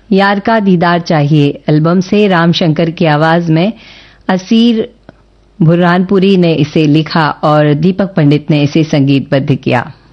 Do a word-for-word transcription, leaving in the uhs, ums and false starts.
यार का दीदार चाहिए एल्बम से राम शंकर की आवाज में असीर बुरहानपुरी ने इसे लिखा और दीपक पंडित ने इसे संगीतबद्ध किया।